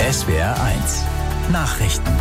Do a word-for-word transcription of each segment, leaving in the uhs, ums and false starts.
S W R eins Nachrichten.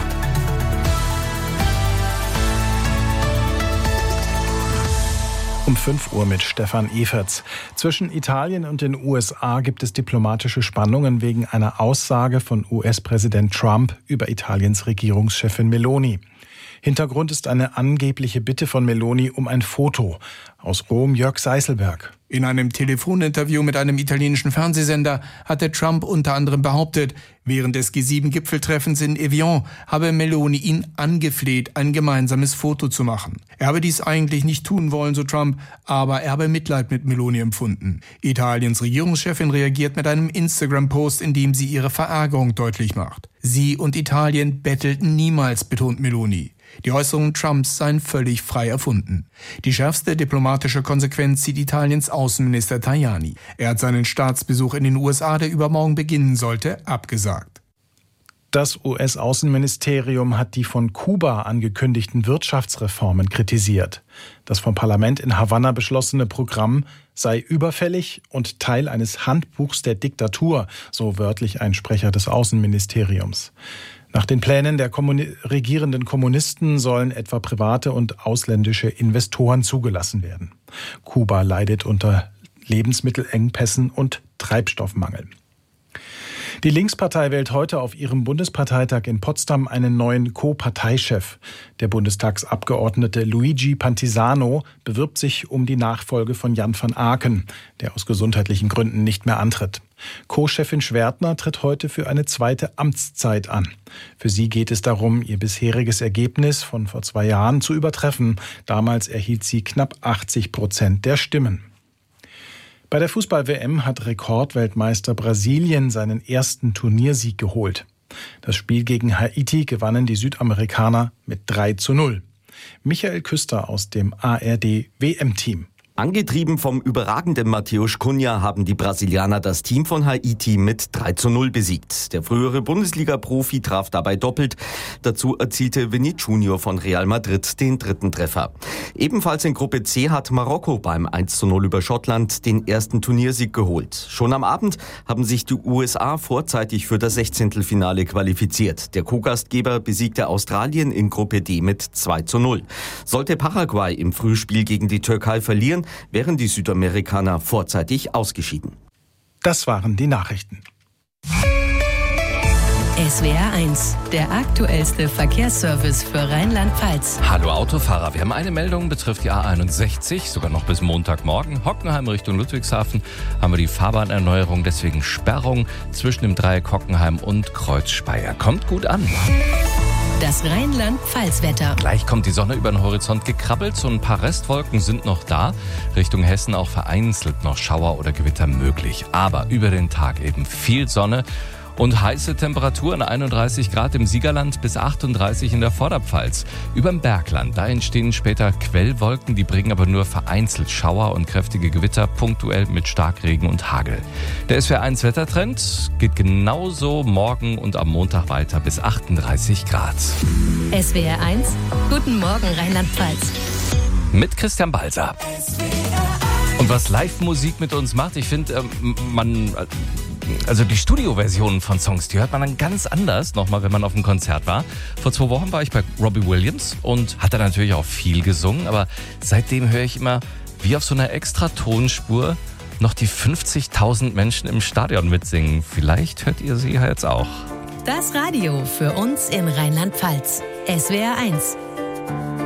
Um fünf Uhr mit Stefan Eferts. Zwischen Italien und den U S A gibt es diplomatische Spannungen wegen einer Aussage von U S-Präsident Trump über Italiens Regierungschefin Meloni. Hintergrund ist eine angebliche Bitte von Meloni um ein Foto. Aus Rom Jörg Seiselberg. In einem Telefoninterview mit einem italienischen Fernsehsender hatte Trump unter anderem behauptet, während des G sieben Gipfeltreffens in Evian habe Meloni ihn angefleht, ein gemeinsames Foto zu machen. Er habe dies eigentlich nicht tun wollen, so Trump, aber er habe Mitleid mit Meloni empfunden. Italiens Regierungschefin reagiert mit einem Instagram-Post, in dem sie ihre Verärgerung deutlich macht. Sie und Italien bettelten niemals, betont Meloni. Die Äußerungen Trumps seien völlig frei erfunden. Die schärfste diplomatische Konsequenz zieht Italiens Außenminister Tajani. Er hat seinen Staatsbesuch in den U S A, der übermorgen beginnen sollte, abgesagt. Das U S-Außenministerium hat die von Kuba angekündigten Wirtschaftsreformen kritisiert. Das vom Parlament in Havanna beschlossene Programm sei überfällig und Teil eines Handbuchs der Diktatur, so wörtlich ein Sprecher des Außenministeriums. Nach den Plänen der Kommuni- regierenden Kommunisten sollen etwa private und ausländische Investoren zugelassen werden. Kuba leidet unter Lebensmittelengpässen und Treibstoffmangel. Die Linkspartei wählt heute auf ihrem Bundesparteitag in Potsdam einen neuen Co-Parteichef. Der Bundestagsabgeordnete Luigi Pantisano bewirbt sich um die Nachfolge von Jan van Aken, der aus gesundheitlichen Gründen nicht mehr antritt. Co-Chefin Schwertner tritt heute für eine zweite Amtszeit an. Für sie geht es darum, ihr bisheriges Ergebnis von vor zwei Jahren zu übertreffen. Damals erhielt sie knapp achtzig Prozent der Stimmen. Bei der Fußball-W M hat Rekordweltmeister Brasilien seinen ersten Turniersieg geholt. Das Spiel gegen Haiti gewannen die Südamerikaner mit drei zu null. Michael Küster aus dem A R D-W M-Team. Angetrieben vom überragenden Matheus Cunha haben die Brasilianer das Team von Haiti mit drei zu null besiegt. Der frühere Bundesliga-Profi traf dabei doppelt. Dazu erzielte Vini Junior von Real Madrid den dritten Treffer. Ebenfalls in Gruppe C hat Marokko beim eins zu null über Schottland den ersten Turniersieg geholt. Schon am Abend haben sich die U S A vorzeitig für das Sechzehntelfinale qualifiziert. Der Co-Gastgeber besiegte Australien in Gruppe D mit zwei zu null. Sollte Paraguay im Frühspiel gegen die Türkei verlieren, wären die Südamerikaner vorzeitig ausgeschieden. Das waren die Nachrichten. S W R eins, der aktuellste Verkehrsservice für Rheinland-Pfalz. Hallo Autofahrer, wir haben eine Meldung, betrifft die A einundsechzig, sogar noch bis Montagmorgen. Hockenheim Richtung Ludwigshafen haben wir die Fahrbahnerneuerung, deswegen Sperrung zwischen dem Dreieck Hockenheim und Kreuzspeier. Kommt gut an. Das Rheinland-Pfalz-Wetter. Gleich kommt die Sonne über den Horizont gekrabbelt, so ein paar Restwolken sind noch da. Richtung Hessen auch vereinzelt noch Schauer oder Gewitter möglich. Aber über den Tag eben viel Sonne und heiße Temperaturen, einunddreißig Grad im Siegerland bis achtunddreißig in der Vorderpfalz. Überm Bergland, da entstehen später Quellwolken, die bringen aber nur vereinzelt Schauer und kräftige Gewitter, punktuell mit Starkregen und Hagel. Der S W R eins Wettertrend geht genauso morgen und am Montag weiter bis achtunddreißig Grad. S W R eins, guten Morgen Rheinland-Pfalz. Mit Christian Balser. Und was Live-Musik mit uns macht, ich finde, man... Also die Studioversionen von Songs, die hört man dann ganz anders nochmal, wenn man auf einem Konzert war. Vor zwei Wochen war ich bei Robbie Williams und hat da natürlich auch viel gesungen, aber seitdem höre ich immer, wie auf so einer extra Tonspur, noch die fünfzigtausend Menschen im Stadion mitsingen. Vielleicht hört ihr sie jetzt auch. Das Radio für uns in Rheinland-Pfalz. S W R eins.